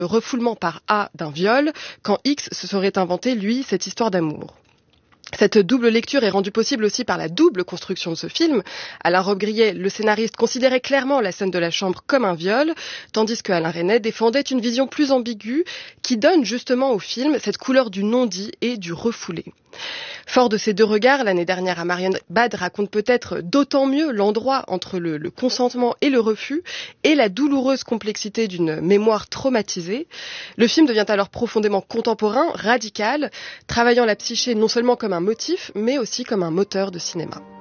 refoulement par A d'un viol, quand X se serait inventé, lui, cette histoire d'amour. Cette double lecture est rendue possible aussi par la double construction de ce film. Alain Robbe-Grillet, le scénariste, considérait clairement la scène de la chambre comme un viol, tandis que Alain Resnais défendait une vision plus ambiguë qui donne justement au film cette couleur du non-dit et du refoulé. Fort de ces deux regards, l'année dernière à Marienbad raconte peut-être d'autant mieux l'endroit entre le consentement et le refus et la douloureuse complexité d'une mémoire traumatisée. Le film devient alors profondément contemporain, radical, travaillant la psyché non seulement comme un motif, mais aussi comme un moteur de cinéma.